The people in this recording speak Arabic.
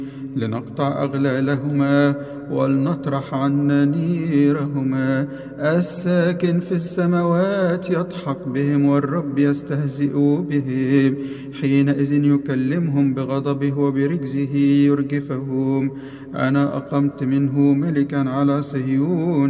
لنقطع أغلالهما ولنطرح عنا نيرهما. الساكن في السماوات يضحك بهم والرب يستهزئ بهم، حينئذ يكلمهم بغضبه وبرجزه يرجفهم. أنا أقمت منه ملكا على صهيون